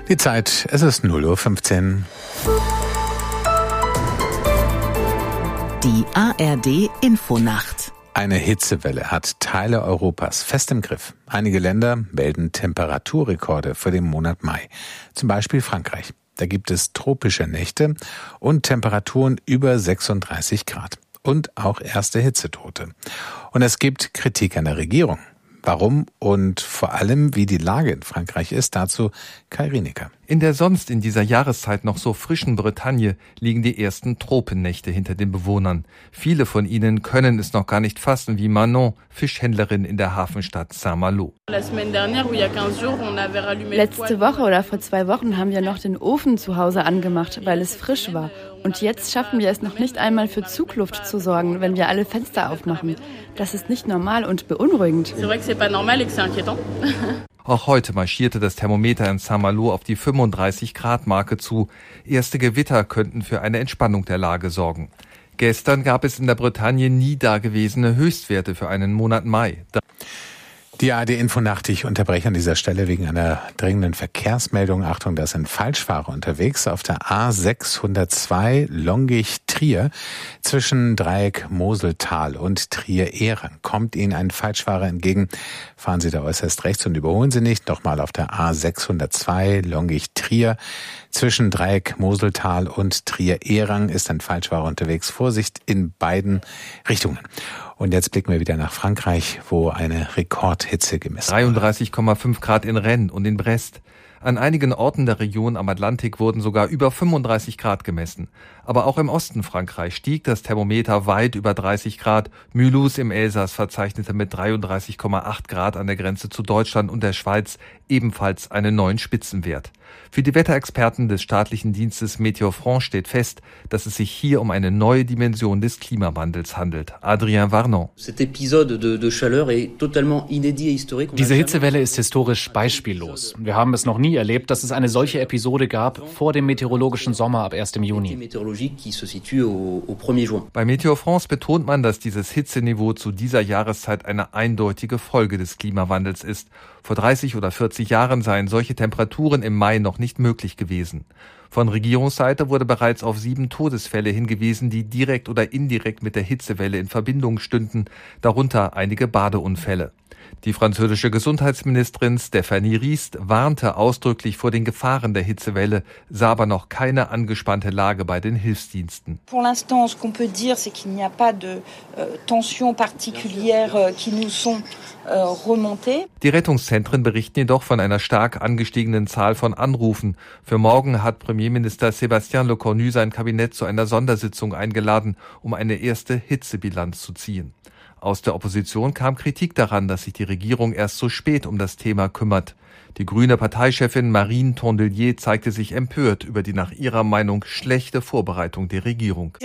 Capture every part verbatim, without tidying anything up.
Die Zeit, es ist null Uhr fünfzehn. Die A R D-Infonacht. Eine Hitzewelle hat Teile Europas fest im Griff. Einige Länder melden Temperaturrekorde für den Monat Mai. Zum Beispiel Frankreich. Da gibt es tropische Nächte und Temperaturen über sechsunddreißig Grad. Und auch erste Hitzetote. Und es gibt Kritik an der Regierung. Warum und vor allem, wie die Lage in Frankreich ist, dazu Kai Rienecker. In der sonst in dieser Jahreszeit noch so frischen Bretagne liegen die ersten Tropennächte hinter den Bewohnern. Viele von ihnen können es noch gar nicht fassen, wie Manon, Fischhändlerin in der Hafenstadt Saint-Malo. Letzte Woche oder vor zwei Wochen haben wir noch den Ofen zu Hause angemacht, weil es frisch war. Und jetzt schaffen wir es noch nicht einmal für Zugluft zu sorgen, wenn wir alle Fenster aufmachen. Das ist nicht normal und beunruhigend. Auch heute marschierte das Thermometer in Saint-Malo auf die fünfunddreißig Grad Marke zu. Erste Gewitter könnten für eine Entspannung der Lage sorgen. Gestern gab es in der Bretagne nie dagewesene Höchstwerte für einen Monat Mai. Die A R D-Infonacht, ich unterbreche an dieser Stelle wegen einer dringenden Verkehrsmeldung. Achtung, da sind Falschfahrer unterwegs auf der A sechshundertzwei Longich-Trier zwischen Dreieck Moseltal und Trier-Ehrang. Kommt Ihnen ein Falschfahrer entgegen, fahren Sie da äußerst rechts und überholen Sie nicht. Nochmal auf der A sechshundertzwei Longich-Trier zwischen Dreieck Moseltal und Trier-Ehrang ist ein Falschfahrer unterwegs. Vorsicht in beiden Richtungen. Und jetzt blicken wir wieder nach Frankreich, wo eine Rekordhitze gemessen wurde. dreiunddreißig Komma fünf Grad in Rennes und in Brest. An einigen Orten der Region am Atlantik wurden sogar über fünfunddreißig Grad gemessen. Aber auch im Osten Frankreich stieg das Thermometer weit über dreißig Grad. Mulhouse im Elsass verzeichnete mit dreiunddreißig Komma acht Grad an der Grenze zu Deutschland und der Schweiz ebenfalls einen neuen Spitzenwert. Für die Wetterexperten des staatlichen Dienstes Météo France steht fest, dass es sich hier um eine neue Dimension des Klimawandels handelt. Adrien Varnon. Diese Hitzewelle ist historisch beispiellos. Wir haben es noch nie erlebt, dass es eine solche Episode gab vor dem meteorologischen Sommer ab ersten Juni. Bei Météo France betont man, dass dieses Hitzeniveau zu dieser Jahreszeit eine eindeutige Folge des Klimawandels ist. Vor dreißig oder vierzig Jahren seien solche Temperaturen im Mai noch nicht möglich gewesen. Von Regierungsseite wurde bereits auf sieben Todesfälle hingewiesen, die direkt oder indirekt mit der Hitzewelle in Verbindung stünden, darunter einige Badeunfälle. Die französische Gesundheitsministerin Stéphanie Rist warnte ausdrücklich vor den Gefahren der Hitzewelle, sah aber noch keine angespannte Lage bei den Hilfsdiensten. Pour l'instant, ce qu'on peut dire, c'est qu'il n'y a pas de tensions particulières qui nous sont remontées. Die Rettungszentren berichten jedoch von einer stark angestiegenen Zahl von Anrufen. Für morgen hat Premierminister Sébastien Lecornu sein Kabinett zu einer Sondersitzung eingeladen, um eine erste Hitzebilanz zu ziehen. Aus der Opposition kam Kritik daran, dass sich die Regierung erst so spät um das Thema kümmert. Die grüne Parteichefin Marine Tondelier zeigte sich empört über die nach ihrer Meinung schlechte Vorbereitung der Regierung.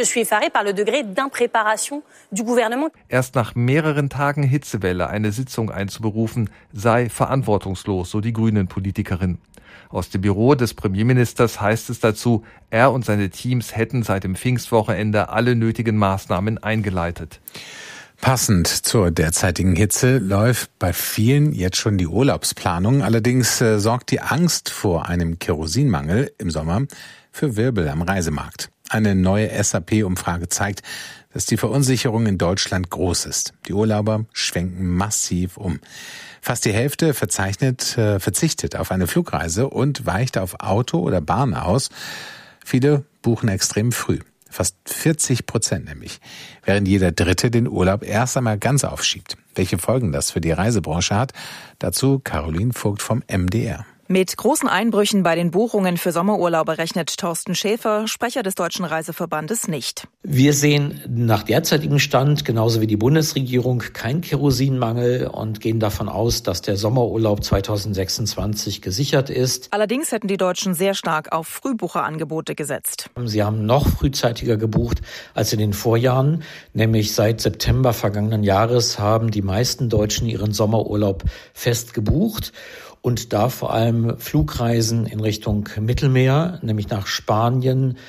Erst nach mehreren Tagen Hitzewelle eine Sitzung einzuberufen, sei verantwortungslos, so die grünen Politikerin. Aus dem Büro des Premierministers heißt es dazu, er und seine Teams hätten seit dem Pfingstwochenende alle nötigen Maßnahmen eingeleitet. Passend zur derzeitigen Hitze läuft bei vielen jetzt schon die Urlaubsplanung. Allerdings äh, sorgt die Angst vor einem Kerosinmangel im Sommer für Wirbel am Reisemarkt. Eine neue S A P-Umfrage zeigt, dass die Verunsicherung in Deutschland groß ist. Die Urlauber schwenken massiv um. Fast die Hälfte verzeichnet, äh, verzichtet auf eine Flugreise und weicht auf Auto oder Bahn aus. Viele buchen extrem früh. Fast vierzig Prozent nämlich, während jeder Dritte den Urlaub erst einmal ganz aufschiebt. Welche Folgen das für die Reisebranche hat, dazu Caroline Vogt vom M D R. Mit großen Einbrüchen bei den Buchungen für Sommerurlaube rechnet Thorsten Schäfer, Sprecher des Deutschen Reiseverbandes, nicht. Wir sehen nach derzeitigem Stand, genauso wie die Bundesregierung, keinen Kerosinmangel und gehen davon aus, dass der Sommerurlaub zweitausendsechsundzwanzig gesichert ist. Allerdings hätten die Deutschen sehr stark auf Frühbucherangebote gesetzt. Sie haben noch frühzeitiger gebucht als in den Vorjahren, nämlich seit September vergangenen Jahres haben die meisten Deutschen ihren Sommerurlaub fest gebucht. Und da vor allem Flugreisen in Richtung Mittelmeer, nämlich nach Spanien,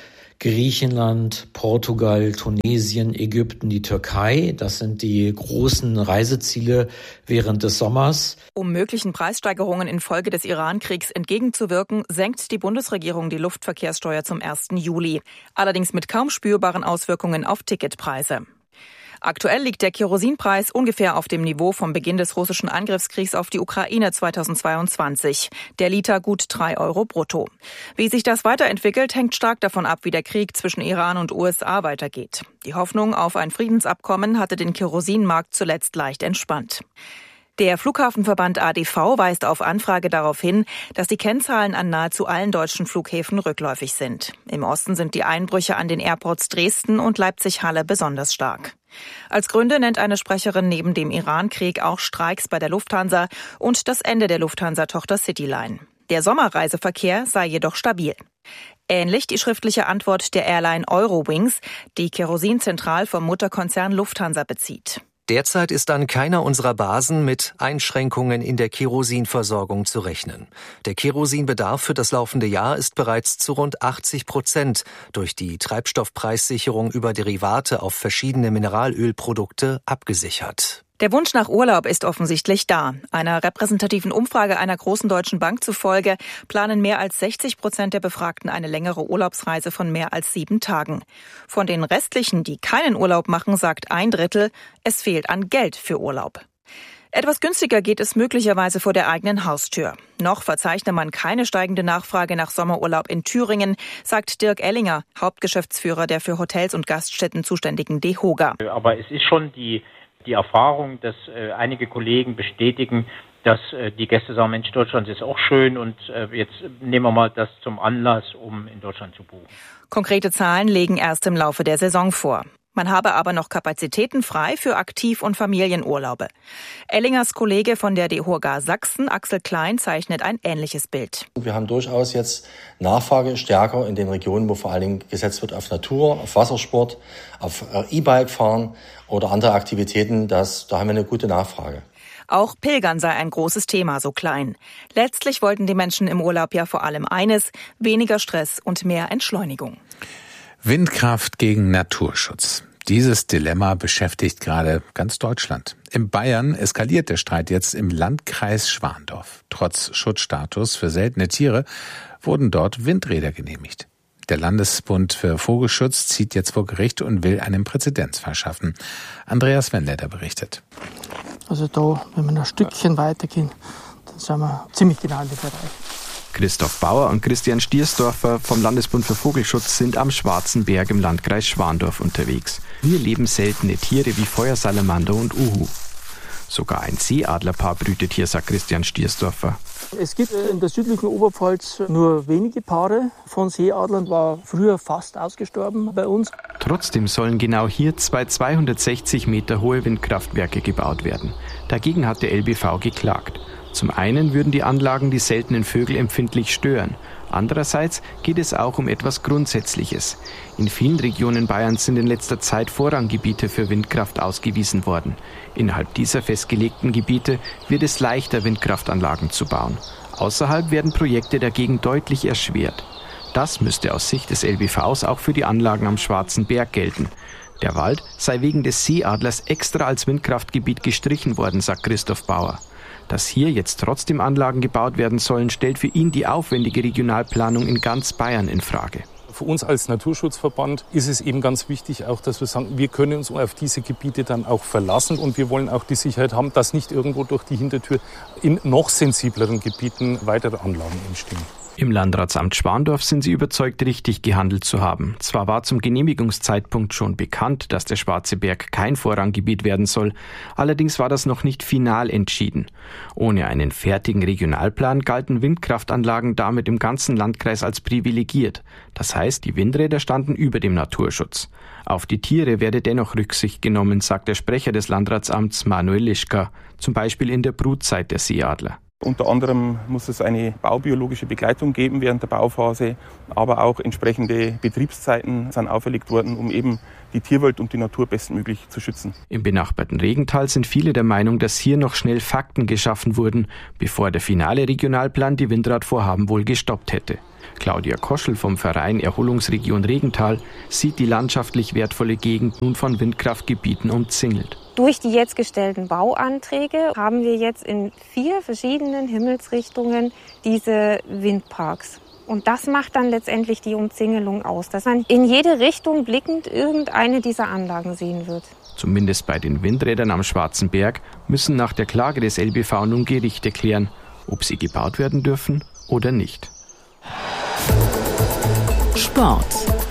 Griechenland, Portugal, Tunesien, Ägypten, die Türkei. Das sind die großen Reiseziele während des Sommers. Um möglichen Preissteigerungen infolge des Iran-Kriegs entgegenzuwirken, senkt die Bundesregierung die Luftverkehrssteuer zum ersten Juli. Allerdings mit kaum spürbaren Auswirkungen auf Ticketpreise. Aktuell liegt der Kerosinpreis ungefähr auf dem Niveau vom Beginn des russischen Angriffskriegs auf die Ukraine zweitausendzweiundzwanzig. Der Liter gut drei Euro brutto. Wie sich das weiterentwickelt, hängt stark davon ab, wie der Krieg zwischen Iran und U S A weitergeht. Die Hoffnung auf ein Friedensabkommen hatte den Kerosinmarkt zuletzt leicht entspannt. Der Flughafenverband A D V weist auf Anfrage darauf hin, dass die Kennzahlen an nahezu allen deutschen Flughäfen rückläufig sind. Im Osten sind die Einbrüche an den Airports Dresden und Leipzig-Halle besonders stark. Als Gründe nennt eine Sprecherin neben dem Iran-Krieg auch Streiks bei der Lufthansa und das Ende der Lufthansa-Tochter Cityline. Der Sommerreiseverkehr sei jedoch stabil. Ähnlich die schriftliche Antwort der Airline Eurowings, die Kerosin zentral vom Mutterkonzern Lufthansa bezieht. Derzeit ist an keiner unserer Basen mit Einschränkungen in der Kerosinversorgung zu rechnen. Der Kerosinbedarf für das laufende Jahr ist bereits zu rund achtzig Prozent durch die Treibstoffpreissicherung über Derivate auf verschiedene Mineralölprodukte abgesichert. Der Wunsch nach Urlaub ist offensichtlich da. Einer repräsentativen Umfrage einer großen deutschen Bank zufolge planen mehr als sechzig Prozent der Befragten eine längere Urlaubsreise von mehr als sieben Tagen. Von den restlichen, die keinen Urlaub machen, sagt ein Drittel, es fehlt an Geld für Urlaub. Etwas günstiger geht es möglicherweise vor der eigenen Haustür. Noch verzeichne man keine steigende Nachfrage nach Sommerurlaub in Thüringen, sagt Dirk Ellinger, Hauptgeschäftsführer der für Hotels und Gaststätten zuständigen DEHOGA. Aber es ist schon die Die Erfahrung, dass äh, einige Kollegen bestätigen, dass äh, die Gäste sagen, Mensch, Deutschland ist auch schön und äh, jetzt nehmen wir mal das zum Anlass, um in Deutschland zu buchen. Konkrete Zahlen legen erst im Laufe der Saison vor. Man habe aber noch Kapazitäten frei für Aktiv- und Familienurlaube. Ellingers Kollege von der DEHOGA Sachsen, Axel Klein, zeichnet ein ähnliches Bild. Wir haben durchaus jetzt Nachfrage stärker in den Regionen, wo vor allen Dingen gesetzt wird auf Natur, auf Wassersport, auf E-Bike fahren oder andere Aktivitäten. Das, da haben wir eine gute Nachfrage. Auch Pilgern sei ein großes Thema, so Klein. Letztlich wollten die Menschen im Urlaub ja vor allem eines: weniger Stress und mehr Entschleunigung. Windkraft gegen Naturschutz. Dieses Dilemma beschäftigt gerade ganz Deutschland. In Bayern eskaliert der Streit jetzt im Landkreis Schwandorf. Trotz Schutzstatus für seltene Tiere wurden dort Windräder genehmigt. Der Landesbund für Vogelschutz zieht jetzt vor Gericht und will einen Präzedenzfall schaffen. Andreas Wendletter berichtet. Also da, wenn wir ein Stückchen weitergehen, dann sind wir ziemlich genau in dem Bereich. Christoph Bauer und Christian Stiersdorfer vom Landesbund für Vogelschutz sind am Schwarzen Berg im Landkreis Schwandorf unterwegs. Hier leben seltene Tiere wie Feuersalamander und Uhu. Sogar ein Seeadlerpaar brütet hier, sagt Christian Stiersdorfer. Es gibt in der südlichen Oberpfalz nur wenige Paare von Seeadlern, war früher fast ausgestorben bei uns. Trotzdem sollen genau hier zwei zweihundertsechzig Meter hohe Windkraftwerke gebaut werden. Dagegen hat der L B V geklagt. Zum einen würden die Anlagen die seltenen Vögel empfindlich stören. Andererseits geht es auch um etwas Grundsätzliches. In vielen Regionen Bayerns sind in letzter Zeit Vorranggebiete für Windkraft ausgewiesen worden. Innerhalb dieser festgelegten Gebiete wird es leichter, Windkraftanlagen zu bauen. Außerhalb werden Projekte dagegen deutlich erschwert. Das müsste aus Sicht des L B Vs auch für die Anlagen am Schwarzen Berg gelten. Der Wald sei wegen des Seeadlers extra als Windkraftgebiet gestrichen worden, sagt Christoph Bauer. Dass hier jetzt trotzdem Anlagen gebaut werden sollen, stellt für ihn die aufwendige Regionalplanung in ganz Bayern in Frage. Für uns als Naturschutzverband ist es eben ganz wichtig, auch, dass wir sagen, wir können uns auf diese Gebiete dann auch verlassen und wir wollen auch die Sicherheit haben, dass nicht irgendwo durch die Hintertür in noch sensibleren Gebieten weitere Anlagen entstehen. Im Landratsamt Schwandorf sind sie überzeugt, richtig gehandelt zu haben. Zwar war zum Genehmigungszeitpunkt schon bekannt, dass der Schwarze Berg kein Vorranggebiet werden soll, allerdings war das noch nicht final entschieden. Ohne einen fertigen Regionalplan galten Windkraftanlagen damit im ganzen Landkreis als privilegiert. Das heißt, die Windräder standen über dem Naturschutz. Auf die Tiere werde dennoch Rücksicht genommen, sagt der Sprecher des Landratsamts Manuel Lischka, zum Beispiel in der Brutzeit der Seeadler. Unter anderem muss es eine baubiologische Begleitung geben während der Bauphase, aber auch entsprechende Betriebszeiten sind auferlegt worden, um eben die Tierwelt und die Natur bestmöglich zu schützen. Im benachbarten Regental sind viele der Meinung, dass hier noch schnell Fakten geschaffen wurden, bevor der finale Regionalplan die Windradvorhaben wohl gestoppt hätte. Claudia Koschel vom Verein Erholungsregion Regental sieht die landschaftlich wertvolle Gegend nun von Windkraftgebieten umzingelt. Durch die jetzt gestellten Bauanträge haben wir jetzt in vier verschiedenen Himmelsrichtungen diese Windparks. Und das macht dann letztendlich die Umzingelung aus, dass man in jede Richtung blickend irgendeine dieser Anlagen sehen wird. Zumindest bei den Windrädern am Schwarzen Berg müssen nach der Klage des L B V nun Gerichte klären, ob sie gebaut werden dürfen oder nicht. Sport.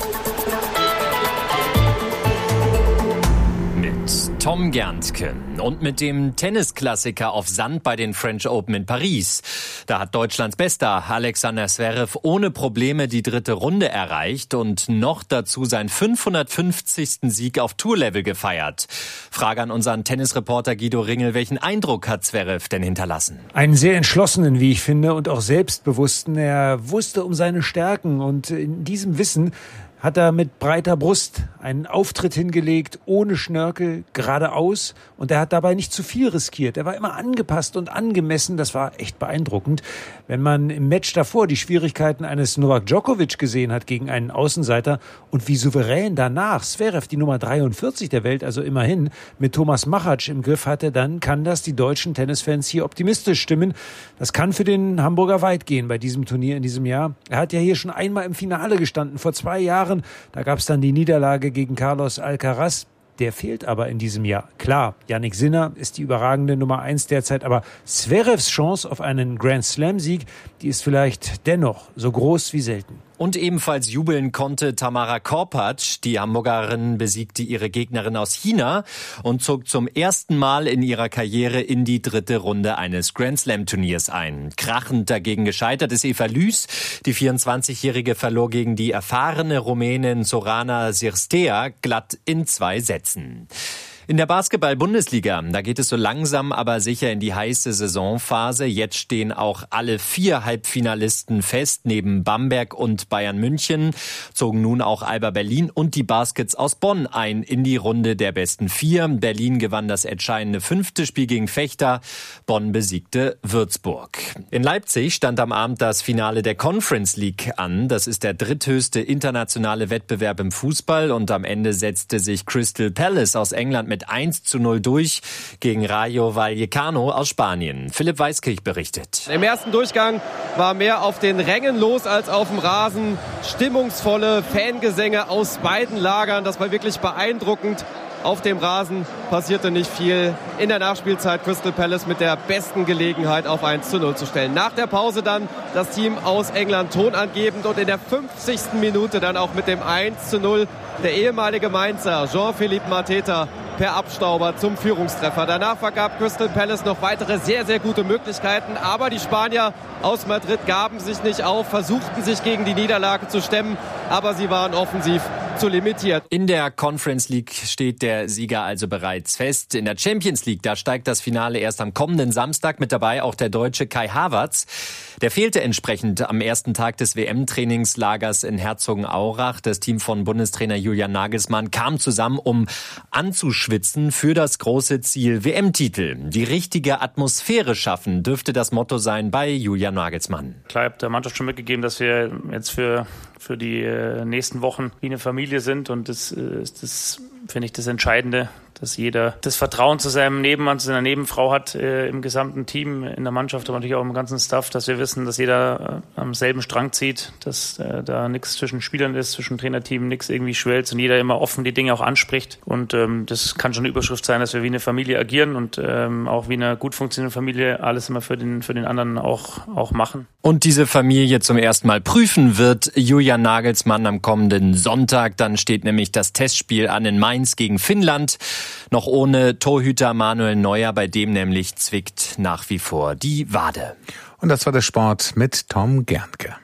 Tom Gerntke und mit dem Tennisklassiker auf Sand bei den French Open in Paris. Da hat Deutschlands Bester Alexander Zverev ohne Probleme die dritte Runde erreicht und noch dazu seinen fünfhundertfünfzigsten Sieg auf Tourlevel gefeiert. Frage an unseren Tennisreporter Guido Ringel, welchen Eindruck hat Zverev denn hinterlassen? Einen sehr entschlossenen, wie ich finde, und auch selbstbewussten. Er wusste um seine Stärken und in diesem Wissen hat er mit breiter Brust einen Auftritt hingelegt, ohne Schnörkel, geradeaus. Und er hat dabei nicht zu viel riskiert. Er war immer angepasst und angemessen. Das war echt beeindruckend. Wenn man im Match davor die Schwierigkeiten eines Novak Djokovic gesehen hat gegen einen Außenseiter und wie souverän danach Zverev, die Nummer dreiundvierzig der Welt, also immerhin, mit Thomas Machac im Griff hatte, dann kann das die deutschen Tennisfans hier optimistisch stimmen. Das kann für den Hamburger weit gehen bei diesem Turnier in diesem Jahr. Er hat ja hier schon einmal im Finale gestanden, vor zwei Jahren. Da gab es dann die Niederlage gegen Carlos Alcaraz. Der fehlt aber in diesem Jahr. Klar, Jannik Sinner ist die überragende Nummer eins derzeit, aber Zverevs Chance auf einen Grand Slam-Sieg, die ist vielleicht dennoch so groß wie selten. Und ebenfalls jubeln konnte Tamara Korpatsch. Die Hamburgerin besiegte ihre Gegnerin aus China und zog zum ersten Mal in ihrer Karriere in die dritte Runde eines Grand Slam Turniers ein. Krachend dagegen gescheitert ist Eva Lüß. Die vierundzwanzigjährige verlor gegen die erfahrene Rumänin Zorana Cirstea glatt in zwei Sätzen. In der Basketball-Bundesliga, da geht es so langsam, aber sicher in die heiße Saisonphase. Jetzt stehen auch alle vier Halbfinalisten fest. Neben Bamberg und Bayern München zogen nun auch Alba Berlin und die Baskets aus Bonn ein in die Runde der besten vier. Berlin gewann das entscheidende fünfte Spiel gegen Vechta. Bonn besiegte Würzburg. In Leipzig stand am Abend das Finale der Conference League an. Das ist der dritthöchste internationale Wettbewerb im Fußball. Und am Ende setzte sich Crystal Palace aus England mit eins zu null durch gegen Rayo Vallecano aus Spanien. Philipp Weiskirch berichtet. Im ersten Durchgang war mehr auf den Rängen los als auf dem Rasen. Stimmungsvolle Fangesänge aus beiden Lagern. Das war wirklich beeindruckend. Auf dem Rasen passierte nicht viel. In der Nachspielzeit Crystal Palace mit der besten Gelegenheit auf eins zu null zu stellen. Nach der Pause dann das Team aus England tonangebend und in der fünfzigsten Minute dann auch mit dem eins zu null der ehemalige Mainzer Jean-Philippe Mateta per Abstauber zum Führungstreffer. Danach vergab Crystal Palace noch weitere sehr, sehr gute Möglichkeiten. Aber die Spanier aus Madrid gaben sich nicht auf, versuchten sich gegen die Niederlage zu stemmen. Aber sie waren offensiv zu limitiert. In der Conference League steht der Sieger also bereits fest. In der Champions League, da steigt das Finale erst am kommenden Samstag. Mit dabei auch der Deutsche Kai Havertz. Der fehlte entsprechend am ersten Tag des W M-Trainingslagers in Herzogenaurach. Das Team von Bundestrainer Julian Nagelsmann kam zusammen, um anzuschwitzen für das große Ziel W M-Titel. Die richtige Atmosphäre schaffen, dürfte das Motto sein bei Julian Nagelsmann. Klar, ich habe der Mannschaft schon mitgegeben, dass wir jetzt für, für die nächsten Wochen wie eine Familie sind. Und das ist, das finde ich, das Entscheidende, dass jeder das Vertrauen zu seinem Nebenmann, zu seiner Nebenfrau hat, äh, im gesamten Team, in der Mannschaft, aber natürlich auch im ganzen Staff, dass wir wissen, dass jeder äh, am selben Strang zieht, dass äh, da nichts zwischen Spielern ist, zwischen Trainerteam, nichts irgendwie schwelzt und jeder immer offen die Dinge auch anspricht. Und ähm, das kann schon eine Überschrift sein, dass wir wie eine Familie agieren und ähm, auch wie eine gut funktionierende Familie alles immer für den, für den anderen auch, auch machen. Und diese Familie zum ersten Mal prüfen wird Julian Nagelsmann am kommenden Sonntag. Dann steht nämlich das Testspiel an in Mainz gegen Finnland. Noch ohne Torhüter Manuel Neuer, bei dem nämlich zwickt nach wie vor die Wade. Und das war der Sport mit Tom Gerntke.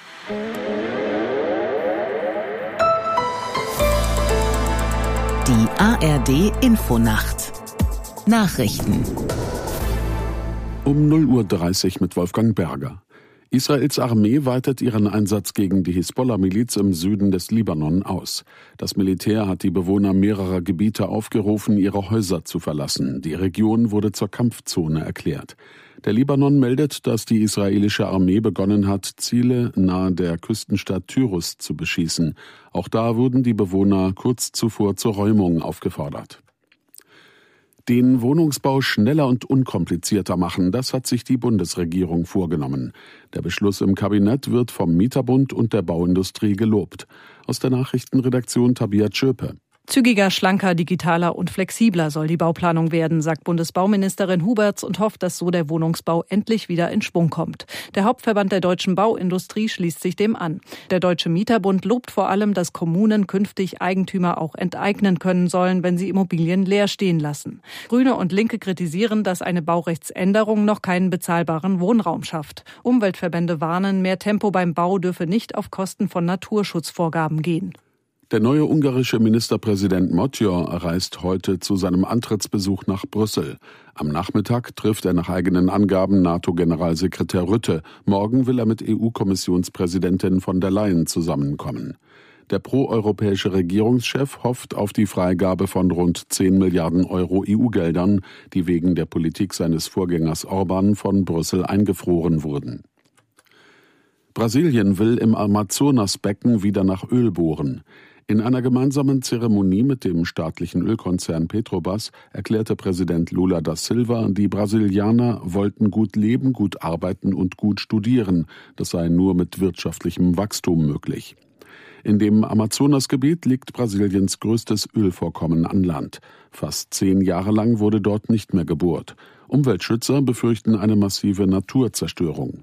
Die A R D Infonacht. Nachrichten. Um null Uhr dreißig mit Wolfgang Berger. Israels Armee weitet ihren Einsatz gegen die Hisbollah-Miliz im Süden des Libanon aus. Das Militär hat die Bewohner mehrerer Gebiete aufgerufen, ihre Häuser zu verlassen. Die Region wurde zur Kampfzone erklärt. Der Libanon meldet, dass die israelische Armee begonnen hat, Ziele nahe der Küstenstadt Tyrus zu beschießen. Auch da wurden die Bewohner kurz zuvor zur Räumung aufgefordert. Den Wohnungsbau schneller und unkomplizierter machen, das hat sich die Bundesregierung vorgenommen. Der Beschluss im Kabinett wird vom Mieterbund und der Bauindustrie gelobt. Aus der Nachrichtenredaktion Tabia Tschöpe. Zügiger, schlanker, digitaler und flexibler soll die Bauplanung werden, sagt Bundesbauministerin Huberts und hofft, dass so der Wohnungsbau endlich wieder in Schwung kommt. Der Hauptverband der deutschen Bauindustrie schließt sich dem an. Der Deutsche Mieterbund lobt vor allem, dass Kommunen künftig Eigentümer auch enteignen können sollen, wenn sie Immobilien leer stehen lassen. Grüne und Linke kritisieren, dass eine Baurechtsänderung noch keinen bezahlbaren Wohnraum schafft. Umweltverbände warnen, mehr Tempo beim Bau dürfe nicht auf Kosten von Naturschutzvorgaben gehen. Der neue ungarische Ministerpräsident Magyar reist heute zu seinem Antrittsbesuch nach Brüssel. Am Nachmittag trifft er nach eigenen Angaben NATO-Generalsekretär Rutte. Morgen will er mit E U-Kommissionspräsidentin von der Leyen zusammenkommen. Der proeuropäische Regierungschef hofft auf die Freigabe von rund zehn Milliarden Euro E U-Geldern, die wegen der Politik seines Vorgängers Orban von Brüssel eingefroren wurden. Brasilien will im Amazonasbecken wieder nach Öl bohren. In einer gemeinsamen Zeremonie mit dem staatlichen Ölkonzern Petrobras erklärte Präsident Lula da Silva, die Brasilianer wollten gut leben, gut arbeiten und gut studieren. Das sei nur mit wirtschaftlichem Wachstum möglich. In dem Amazonasgebiet liegt Brasiliens größtes Ölvorkommen an Land. Fast zehn Jahre lang wurde dort nicht mehr gebohrt. Umweltschützer befürchten eine massive Naturzerstörung.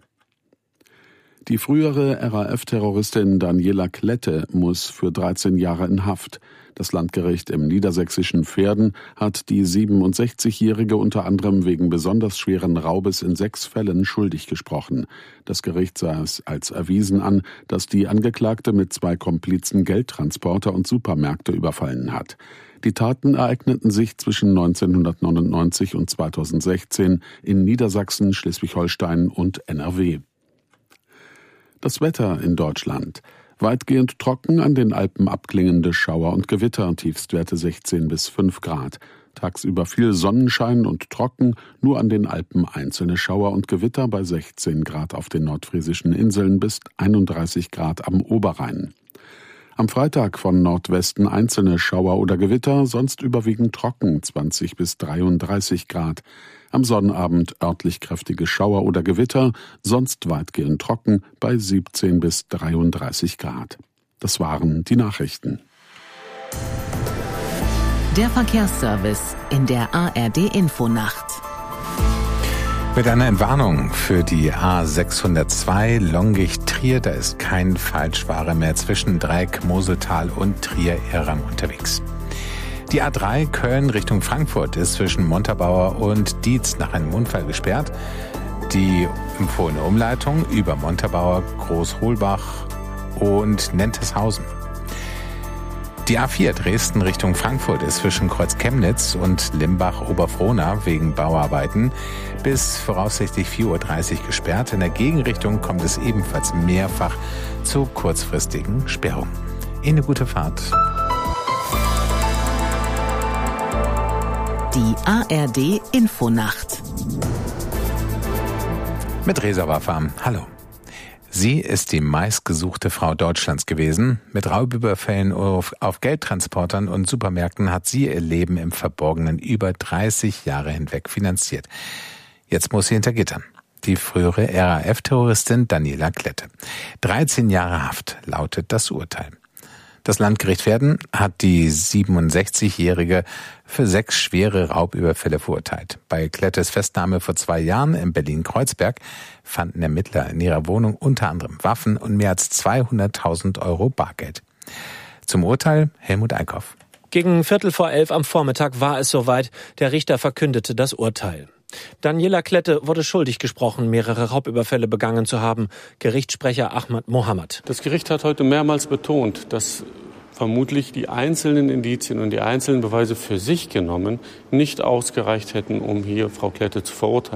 Die frühere R A F-Terroristin Daniela Klette muss für dreizehn Jahre in Haft. Das Landgericht im niedersächsischen Verden hat die siebenundsechzigjährige unter anderem wegen besonders schweren Raubes in sechs Fällen schuldig gesprochen. Das Gericht sah es als erwiesen an, dass die Angeklagte mit zwei Komplizen Geldtransporter und Supermärkte überfallen hat. Die Taten ereigneten sich zwischen neunzehnhundertneunundneunzig und zweitausendsechzehn in Niedersachsen, Schleswig-Holstein und N R W. Das Wetter in Deutschland. Weitgehend trocken, an den Alpen abklingende Schauer und Gewitter, Tiefstwerte sechzehn bis fünf Grad. Tagsüber viel Sonnenschein und trocken, nur an den Alpen einzelne Schauer und Gewitter bei sechzehn Grad auf den nordfriesischen Inseln bis einunddreißig Grad am Oberrhein. Am Freitag von Nordwesten einzelne Schauer oder Gewitter, sonst überwiegend trocken, zwanzig bis dreiunddreißig Grad. Am Sonnabend örtlich kräftige Schauer oder Gewitter, sonst weitgehend trocken bei siebzehn bis dreiunddreißig Grad. Das waren die Nachrichten. Der Verkehrsservice in der A R D-Infonacht. Mit einer Entwarnung für die A sechshundertzwei Longich-Trier, da ist kein Falschfahrer mehr zwischen Dreieck, Moseltal und Trier-Erram unterwegs. Die A drei Köln Richtung Frankfurt ist zwischen Montabaur und Dietz nach einem Unfall gesperrt. Die empfohlene Umleitung über Montabaur, Großholbach und Nenteshausen. Die A vier Dresden Richtung Frankfurt ist zwischen Kreuz Chemnitz und Limbach-Oberfrohna wegen Bauarbeiten bis voraussichtlich vier Uhr dreißig gesperrt. In der Gegenrichtung kommt es ebenfalls mehrfach zu kurzfristigen Sperrungen. Eine gute Fahrt. Die A R D-Infonacht. Mit Reza Waffa. Hallo. Sie ist die meistgesuchte Frau Deutschlands gewesen. Mit Raubüberfällen auf, auf Geldtransportern und Supermärkten hat sie ihr Leben im Verborgenen über dreißig Jahre hinweg finanziert. Jetzt muss sie hinter Gittern. Die frühere R A F-Terroristin Daniela Klette. dreizehn Jahre Haft lautet das Urteil. Das Landgericht Verden hat die siebenundsechzigjährige für sechs schwere Raubüberfälle verurteilt. Bei Klettes Festnahme vor zwei Jahren in Berlin-Kreuzberg fanden Ermittler in ihrer Wohnung unter anderem Waffen und mehr als zweihunderttausend Euro Bargeld. Zum Urteil Helmut Eickhoff. Gegen Viertel vor elf am Vormittag war es soweit. Der Richter verkündete das Urteil. Daniela Klette wurde schuldig gesprochen, mehrere Raubüberfälle begangen zu haben. Gerichtssprecher Ahmad Mohammed. Das Gericht hat heute mehrmals betont, dass vermutlich die einzelnen Indizien und die einzelnen Beweise für sich genommen nicht ausgereicht hätten, um hier Frau Klette zu verurteilen.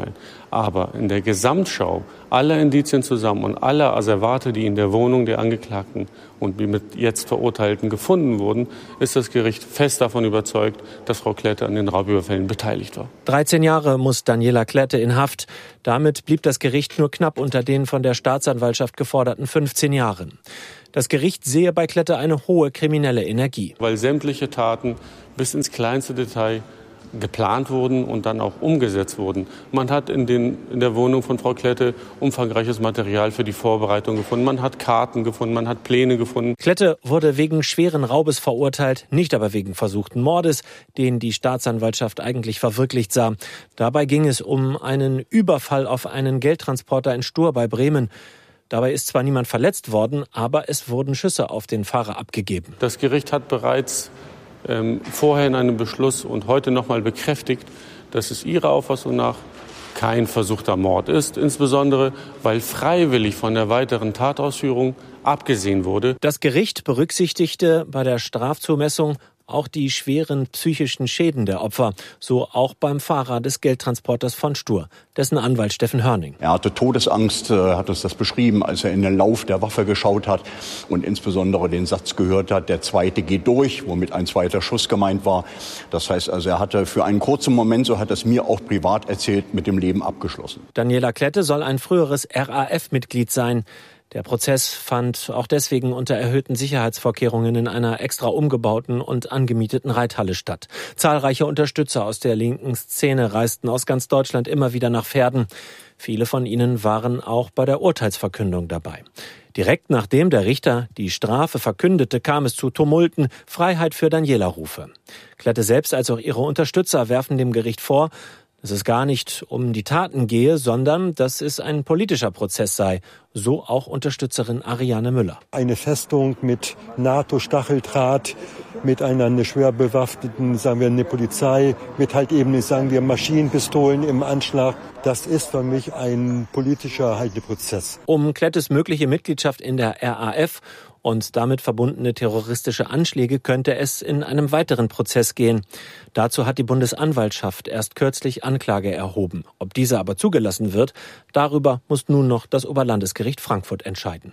Aber in der Gesamtschau aller Indizien zusammen und aller Asservate, die in der Wohnung der Angeklagten und die mit jetzt Verurteilten gefunden wurden, ist das Gericht fest davon überzeugt, dass Frau Klette an den Raubüberfällen beteiligt war. dreizehn Jahre muss Daniela Klette in Haft. Damit blieb das Gericht nur knapp unter den von der Staatsanwaltschaft geforderten fünfzehn Jahren. Das Gericht sehe bei Klette eine hohe kriminelle Energie. Weil sämtliche Taten bis ins kleinste Detail geplant wurden und dann auch umgesetzt wurden. Man hat in, den, in der Wohnung von Frau Klette umfangreiches Material für die Vorbereitung gefunden. Man hat Karten gefunden, man hat Pläne gefunden. Klette wurde wegen schweren Raubes verurteilt, nicht aber wegen versuchten Mordes, den die Staatsanwaltschaft eigentlich verwirklicht sah. Dabei ging es um einen Überfall auf einen Geldtransporter in Stur bei Bremen. Dabei ist zwar niemand verletzt worden, aber es wurden Schüsse auf den Fahrer abgegeben. Das Gericht hat bereits ähm, vorher in einem Beschluss und heute noch mal bekräftigt, dass es ihrer Auffassung nach kein versuchter Mord ist, insbesondere weil freiwillig von der weiteren Tatausführung abgesehen wurde. Das Gericht berücksichtigte bei der Strafzumessung auch die schweren psychischen Schäden der Opfer, so auch beim Fahrer des Geldtransporters von Stur, dessen Anwalt Steffen Hörning. Er hatte Todesangst, hat uns das beschrieben, als er in den Lauf der Waffe geschaut hat und insbesondere den Satz gehört hat, der zweite geht durch, womit ein zweiter Schuss gemeint war. Das heißt also, er hatte für einen kurzen Moment, so hat er es mir auch privat erzählt, mit dem Leben abgeschlossen. Daniela Klette soll ein früheres R A F-Mitglied sein. Der Prozess fand auch deswegen unter erhöhten Sicherheitsvorkehrungen in einer extra umgebauten und angemieteten Reithalle statt. Zahlreiche Unterstützer aus der linken Szene reisten aus ganz Deutschland immer wieder nach Verden. Viele von ihnen waren auch bei der Urteilsverkündung dabei. Direkt nachdem der Richter die Strafe verkündete, kam es zu Tumulten, Freiheit für Daniela-Rufe. Klette selbst als auch ihre Unterstützer werfen dem Gericht vor, dass es gar nicht um die Taten gehe, sondern dass es ein politischer Prozess sei. So auch Unterstützerin Ariane Müller. Eine Festung mit NATO-Stacheldraht, mit einer schwer bewaffneten, sagen wir, eine Polizei, mit halt eben, sagen wir, Maschinenpistolen im Anschlag. Das ist für mich ein politischer Halteprozess. Um Klettes mögliche Mitgliedschaft in der R A F und damit verbundene terroristische Anschläge könnte es in einem weiteren Prozess gehen. Dazu hat die Bundesanwaltschaft erst kürzlich Anklage erhoben. Ob diese aber zugelassen wird, darüber muss nun noch das Oberlandesgericht Frankfurt entscheiden.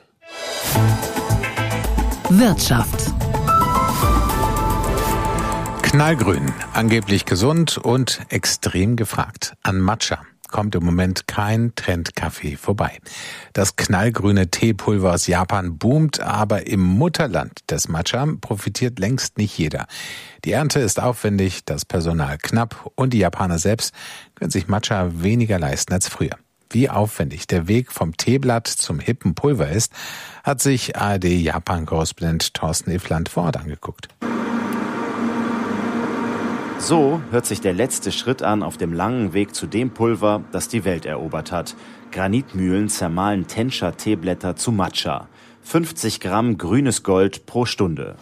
Wirtschaft. Knallgrün, angeblich gesund und extrem gefragt. An Matcha kommt im Moment kein Trendkaffee vorbei. Das knallgrüne Teepulver aus Japan boomt, aber im Mutterland des Matcha profitiert längst nicht jeder. Die Ernte ist aufwendig, das Personal knapp und die Japaner selbst können sich Matcha weniger leisten als früher. Wie aufwendig der Weg vom Teeblatt zum hippen Pulver ist, hat sich A R D-Japan-Korrespondent Thorsten Iffland vor Ort angeguckt. So hört sich der letzte Schritt an auf dem langen Weg zu dem Pulver, das die Welt erobert hat. Granitmühlen zermahlen Tensha-Teeblätter zu Matcha. fünfzig Gramm grünes Gold pro Stunde.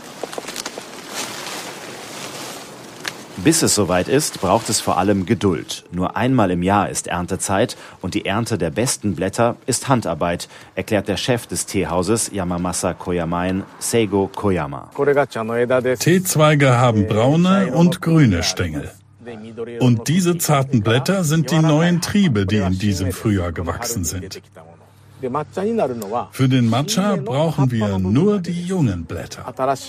Bis es soweit ist, braucht es vor allem Geduld. Nur einmal im Jahr ist Erntezeit und die Ernte der besten Blätter ist Handarbeit, erklärt der Chef des Teehauses Yamamasa Koyamaen, Seigo Koyama. Teezweige haben braune und grüne Stängel. Und diese zarten Blätter sind die neuen Triebe, die in diesem Frühjahr gewachsen sind. Für den Matcha brauchen wir nur die jungen Blätter.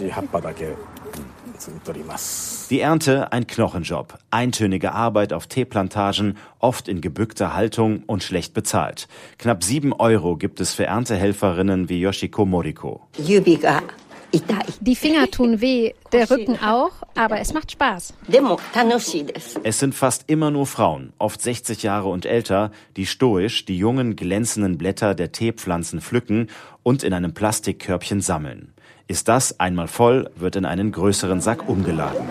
Die Ernte ein Knochenjob, eintönige Arbeit auf Teeplantagen, oft in gebückter Haltung und schlecht bezahlt. Knapp sieben Euro gibt es für Erntehelferinnen wie Yoshiko Moriko. Die Finger tun weh, der Rücken auch, aber es macht Spaß. Es sind fast immer nur Frauen, oft sechzig Jahre und älter, die stoisch die jungen glänzenden Blätter der Teepflanzen pflücken und in einem Plastikkörbchen sammeln. Ist das einmal voll, wird in einen größeren Sack umgeladen.